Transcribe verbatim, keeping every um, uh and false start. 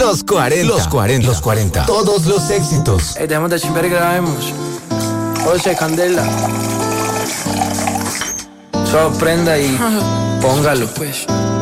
Los cuarenta. Los cuarenta. Los cuarenta. Todos los éxitos. Ey, dejemos de chimber y grabemos. José Candela. Sorprenda y póngalo, pues.